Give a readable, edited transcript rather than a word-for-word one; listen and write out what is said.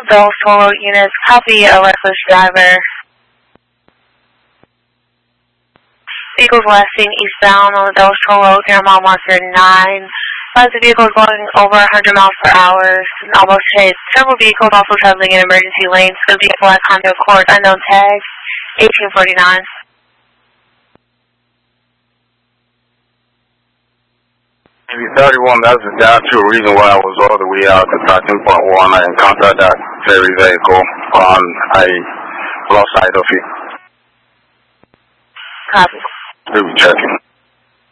Those toll road units, copy a reckless driver. Vehicles westing eastbound on the Dulles Toll Road near mile marker 9. As the vehicle is going over 100 miles per hour and almost hit several vehicles also traveling in emergency lanes. Could be a black Honda Accord, unknown tag, 1849. Maybe 31, that's the actual reason why I was all the way out to 13.1. I encountered that very vehicle on a lost sight of it. Copy. We were checking.